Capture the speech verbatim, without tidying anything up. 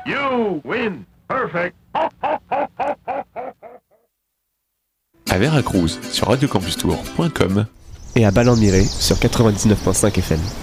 You win. Perfect. À Veracruz sur radio campus tour point com et à Ballon-Miré sur quatre-vingt-dix-neuf virgule cinq F M.